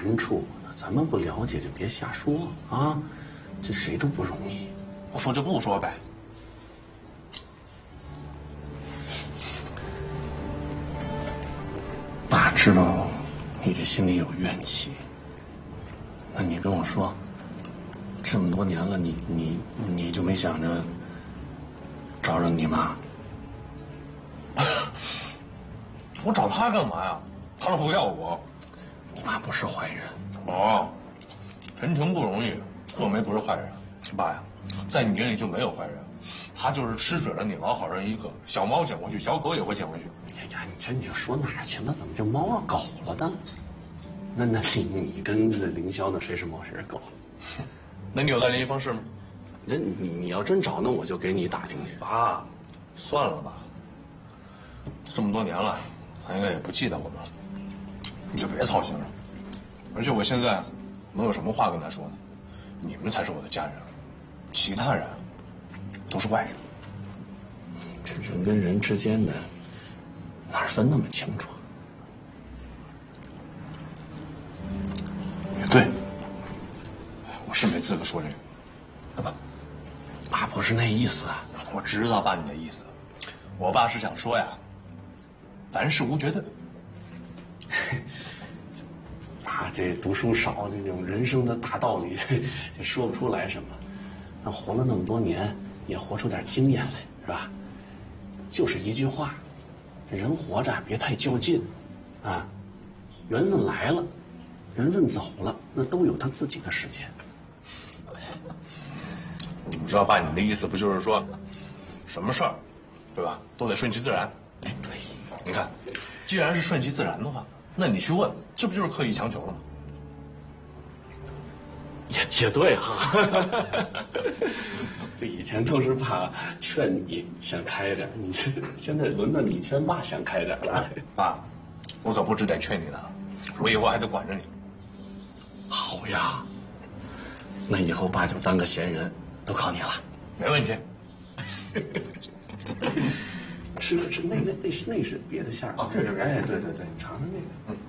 难处，咱们不了解就别瞎说啊，这谁都不容易。 不说就不说呗。 爸知道你这心里有怨气，那你跟我说，这么多年了，你就没想着找找你妈？ 我找她干嘛呀？她都不要我。 你妈不是坏人。 哦，陈婷不容易，贺梅不是坏人。爸呀，在你眼里就没有坏人，她就是吃准了你老好人一个，小猫捡过去，小狗也会捡回去。 哎呀，你这说哪儿去了？怎么就猫啊狗了的？那你跟这凌霄的谁是猫谁是狗？ 那你有他联系方式吗？ 那你要真找，那我就给你打听去。 爸，算了吧，这么多年了，他应该也不记得我们了，你就别操心了。而且我现在能有什么话跟他说呢？你们才是我的家人，其他人都是外人。 这人跟人之间的哪分那么清楚？ 也对，我是没资格说这个，对吧？ 爸不是那意思啊。 我知道爸你的意思，我爸是想说呀，凡事无绝对。 爸这读书少，这种人生的大道理就说不出来什么。那活了那么多年，也活出点经验来，是吧？就是一句话，人活着别太较劲，啊，缘分来了，缘分走了，那都有他自己的时间。 你知道爸你的意思不就是说，什么事儿，对吧，都得顺其自然。 哎，对， 你看，既然是顺其自然的话，那你去问，这不就是刻意强求了吗？ 也对哈。这以前都是爸劝你想开点，你这现在轮到你劝爸想开点了。 爸，我可不只得劝你呢，我以后还得管着你。 好呀，那以后爸就当个闲人，都靠你了。 没问题。 是那是别的馅儿啊，这是哎，对，尝尝那个。